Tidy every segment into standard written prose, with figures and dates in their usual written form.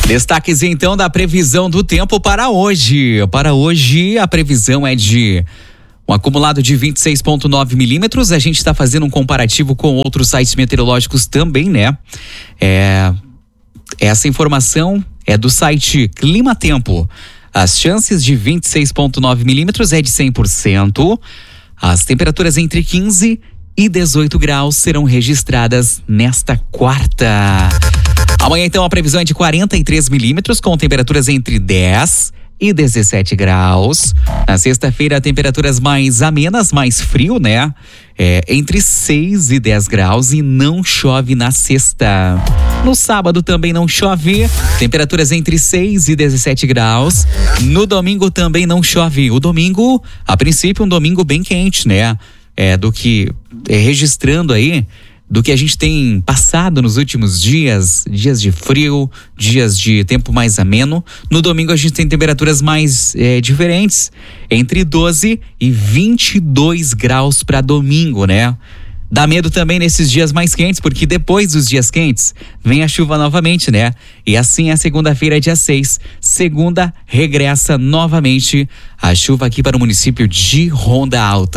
Destaques então da previsão do tempo para hoje. Para hoje a previsão é de um acumulado de 26,9 milímetros. A gente está fazendo um comparativo com outros sites meteorológicos também, né? Essa informação é do site Clima Tempo. As chances de 26,9 milímetros é de 100%. As temperaturas entre 15 e 18 graus serão registradas nesta quarta. Amanhã, então, a previsão é de 43 milímetros, com temperaturas entre 10 e 17 graus. Na sexta-feira, temperaturas mais amenas, mais frio, né? Entre 6 e 10 graus e não chove na sexta. No sábado também não chove, temperaturas entre 6 e 17 graus. No domingo também não chove. O domingo, a princípio, um domingo bem quente, né? Registrando aí do que a gente tem passado nos últimos dias de frio, dias de tempo mais ameno. No domingo a gente tem temperaturas mais diferentes, entre 12 e 22 graus para domingo, né? Dá medo também nesses dias mais quentes, porque depois dos dias quentes vem a chuva novamente, né? E assim a segunda-feira, dia 6, segunda regressa novamente a chuva aqui para o município de Ronda Alta.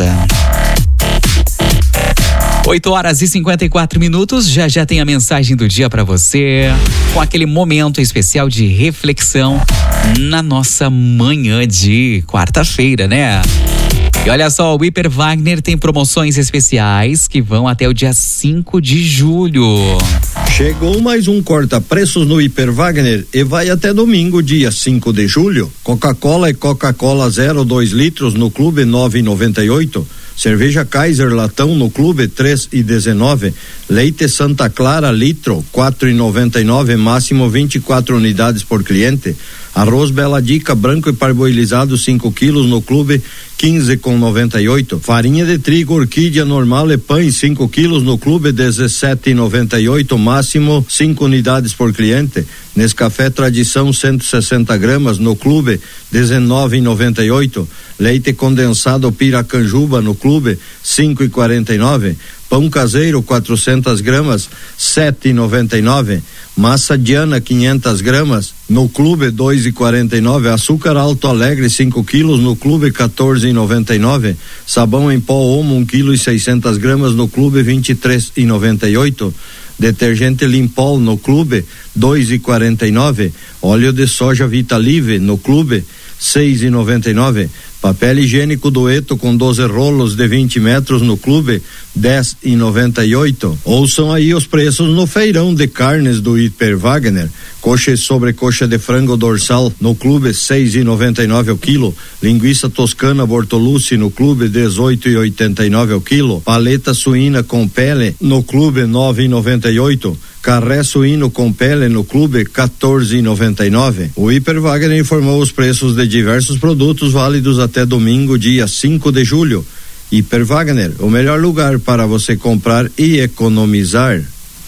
8h54, já tem a mensagem do dia para você, com aquele momento especial de reflexão na nossa manhã de quarta-feira, né? E olha só, o Hiper Wagner tem promoções especiais que vão até o dia 5 de julho. Chegou mais um corta-preços no Hiper Wagner e vai até domingo, dia 5 de julho. Coca-Cola e Coca-Cola 0, 2 litros no clube 9,98. Cerveja Kaiser latão no clube 3,19. Leite Santa Clara litro 4,99, máximo 24 unidades por cliente. Arroz Bela Dica branco e parboilizado 5 quilos no clube 15,98. Farinha de trigo Orquídea normal e pães 5 quilos no clube 17,98, máximo 5 unidades por cliente. Nescafé Tradição 160 gramas no clube 19,98. Leite condensado Piracanjuba no clube 5,49. Pão caseiro 400 gramas 7,99. Massa Diana 500 gramas no clube 2,49. Açúcar Alto Alegre 5 quilos no clube 14,99. Sabão em pó Omo 1 quilo e 600 gramas no clube 23,98. Detergente Limpol no clube 2,49. Óleo de soja Vitalive no clube 6,99. Papel higiênico Dueto com 12 rolos de 20 metros no clube 10,98. Ouçam aí os preços no feirão de carnes do Hiper Wagner. Coxa e sobrecoxa de frango dorsal no clube 6,99 ao quilo. Linguiça toscana Bortolucci no clube 18,89 ao quilo. Paleta suína com pele no clube 9,98. Carré suíno com pele no clube 14,99. O Hiper Wagner informou os preços de diversos produtos válidos até domingo, dia 5 de julho. Hiper Wagner, o melhor lugar para você comprar e economizar.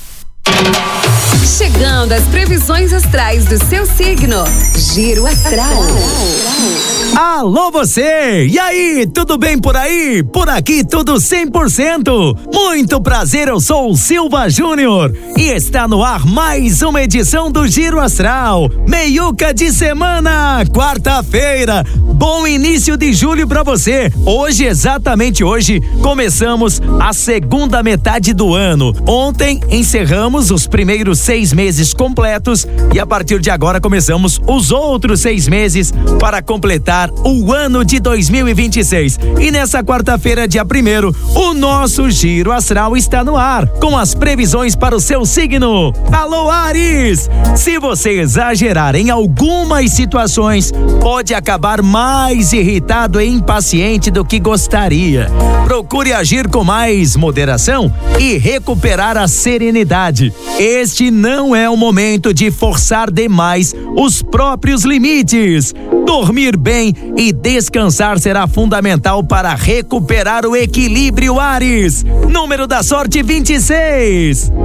Chegando as previsões astrais do seu signo. Giro Astral. Alô você! E aí, tudo bem por aí? Por aqui tudo 100%. Muito prazer, eu sou o Silva Júnior e está no ar mais uma edição do Giro Astral. Meiuca de semana, quarta-feira. Bom início de julho pra você. Hoje, exatamente hoje, começamos a segunda metade do ano. Ontem encerramos os primeiros 6 meses completos e a partir de agora começamos os outros 6 meses para completar o ano de 2026. E nessa quarta-feira, dia 1º, o nosso Giro Astral está no ar, com as previsões para o seu signo. Alô, Áries! Se você exagerar em algumas situações, pode acabar mais irritado e impaciente do que gostaria. Procure agir com mais moderação e recuperar a serenidade. Este não é o momento de forçar demais os próprios limites. Dormir bem e descansar será fundamental para recuperar o equilíbrio, Áries. Número da sorte 26.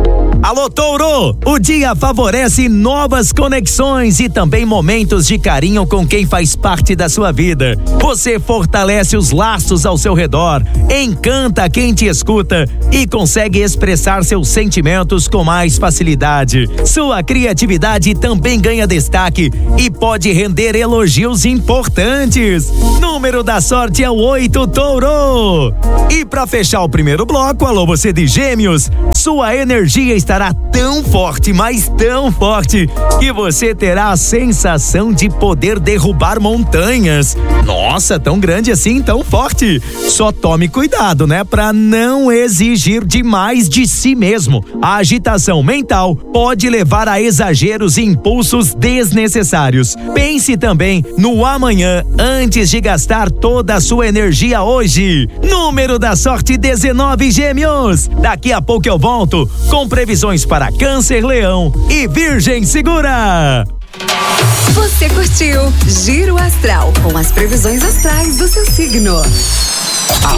Alô, Touro! O dia favorece novas conexões e também momentos de carinho com quem faz parte da sua vida. Você fortalece os laços ao seu redor, encanta quem te escuta e consegue expressar seus sentimentos com mais facilidade. Sua criatividade também ganha destaque e pode render elogios importantes. Número da sorte é o 8, Touro! E para fechar o primeiro bloco, alô, você de Gêmeos, sua energia estará tão forte, mas tão forte, que você terá a sensação de poder derrubar montanhas. Nossa, tão grande assim, tão forte. Só tome cuidado, né, para não exigir demais de si mesmo. A agitação mental pode levar a exageros e impulsos desnecessários. Pense também no amanhã antes de gastar toda a sua energia hoje. Número da sorte 19, Gêmeos. Daqui a pouco eu volto com previsões para Câncer, Leão e Virgem Segura. Você curtiu Giro Astral com as previsões astrais do seu signo.